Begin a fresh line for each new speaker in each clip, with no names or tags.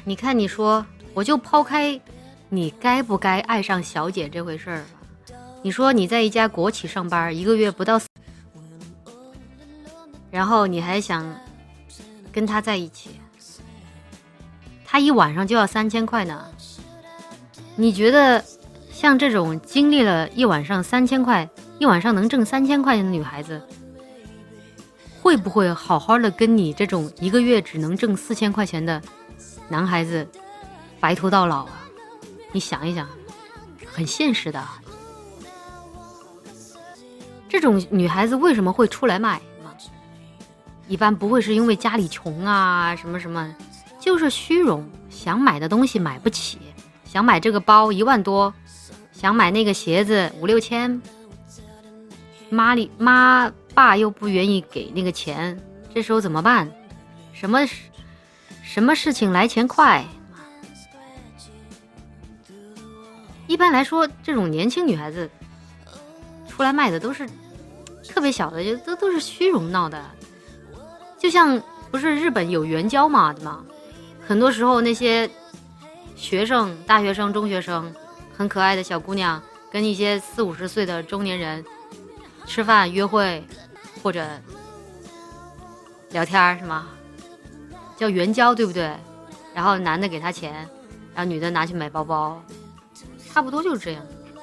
你看你说，我就抛开你该不该爱上小姐这回事儿吧。你说你在一家国企上班，1个月不到，然后你还想跟他在一起，他一晚上就要3000块呢。你觉得像这种经历了一晚上3000块，一晚上能挣3000块钱的女孩子，会不会好好的跟你这种1个月只能挣4000块钱的男孩子白头到老啊？你想一想，很现实的。这种女孩子为什么会出来卖？一般不会是因为家里穷啊什么什么，就是虚荣，想买的东西买不起，想买这个包1万多，想买那个鞋子5、6千，妈爸又不愿意给那个钱，这时候怎么办？什么事情来钱快？一般来说，这种年轻女孩子出来卖的都是特别小的，都是虚荣闹的。就像不是日本有援交嘛，对吗？很多时候那些学生、大学生、中学生，很可爱的小姑娘，跟一些40、50岁的中年人吃饭、约会或者聊天，是吗？叫援交，对不对？然后男的给他钱，然后女的拿去买包包，差不多就是这样。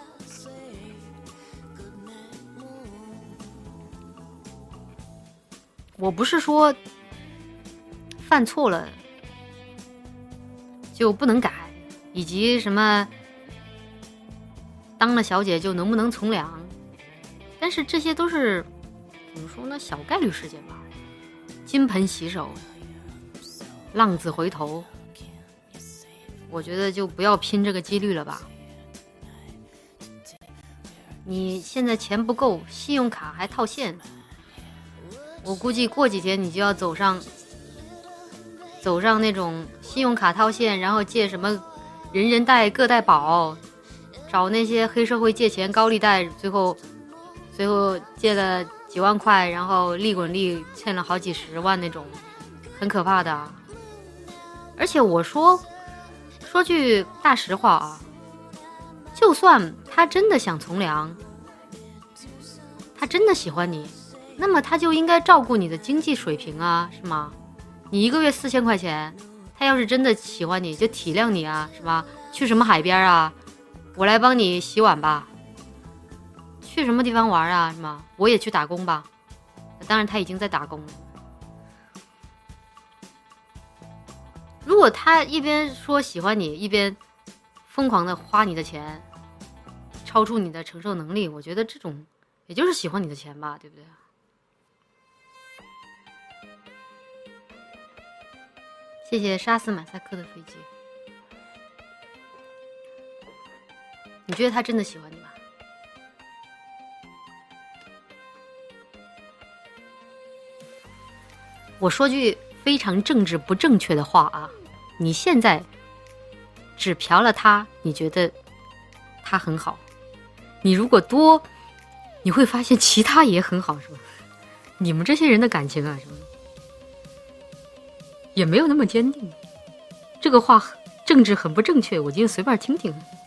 我不是说犯错了就不能改，以及什么当了小姐就能不能从良，但是这些都是怎么说呢，小概率事件吧。金盆洗手，浪子回头，我觉得就不要拼这个几率了吧。你现在钱不够，信用卡还套现，我估计过几天你就要走上那种信用卡套现，然后借什么人人贷、个贷宝，找那些黑社会借钱、高利贷，最后借了几万块，然后利滚利欠了好几10万那种，很可怕的。而且我说句大实话啊，就算他真的想从良，他真的喜欢你，那么他就应该照顾你的经济水平啊，是吗？你1个月4000块钱，他要是真的喜欢你，就体谅你啊，是吧？去什么海边啊，我来帮你洗碗吧。去什么地方玩啊，是吗？我也去打工吧。当然他已经在打工了。如果他一边说喜欢你，一边疯狂的花你的钱，超出你的承受能力，我觉得这种也就是喜欢你的钱吧，对不对？谢谢杀死马赛克的飞机。你觉得他真的喜欢你吗？我说句非常政治不正确的话啊，你现在只嫖了他，你觉得他很好，你如果多，你会发现其他也很好，是吧？你们这些人的感情啊，什么也没有那么坚定。这个话政治很不正确，我今天随便听听。